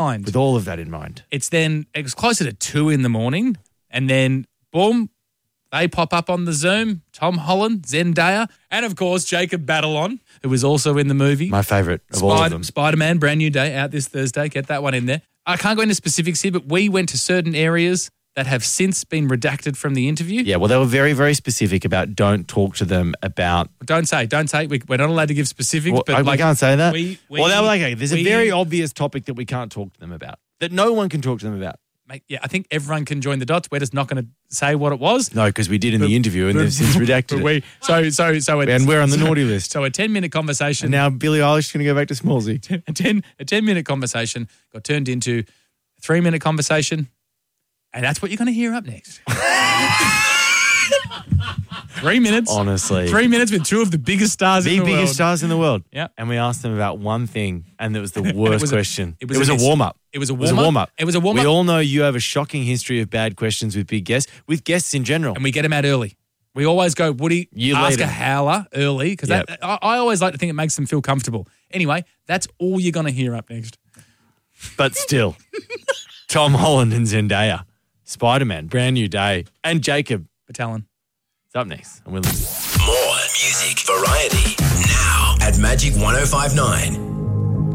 With all of that in mind. It was closer to 2 a.m, and then boom, they pop up on the Zoom. Tom Holland, Zendaya, and of course Jacob Batalon, who was also in the movie. My favourite of all of them. Spider-Man, Brand New Day, out this Thursday. Get that one in there. I can't go into specifics here, but we went to certain areas that have since been redacted from the interview. Yeah, well, they were very, very specific about don't talk to them about... Don't say. We're not allowed to give specifics. Well, but we can't say that? They were like, okay, there's a very obvious topic that we can't talk to them about, that no one can talk to them about. Mate, yeah, I think everyone can join the dots. We're just not going to say what it was. No, because we did in the interview and they've since redacted it. And we're on the naughty list. So a 10-minute conversation. And now Billie Eilish is going to go back to Smallsy. A 10-minute conversation got turned into a 3-minute conversation. And that's what you're going to hear up next. 3 minutes. Honestly. 3 minutes with two of the biggest stars in the world. The biggest stars in the world. Yeah. And we asked them about one thing, and it was the worst question. It was a warm-up. It was a warm-up. We all know you have a shocking history of bad questions with big guests, with guests in general. And we get them out early. We always go, Woody, ask later. a howler early, because I always like to think it makes them feel comfortable. Anyway, that's all you're going to hear up next. But still, Tom Holland and Zendaya, Spider-Man, Brand New Day, and Jacob Batalon. It's up next. And we'll listen. More music variety now at Magic 105.9.